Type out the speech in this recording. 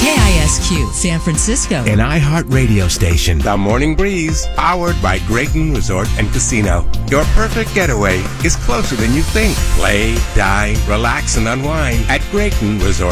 KISQ San Francisco, an iHeart radio station. The Morning Breeze, powered by Grayton Resort and Casino. Your perfect getaway is closer than you think. Play, dine, relax, and unwind at Grayton Resort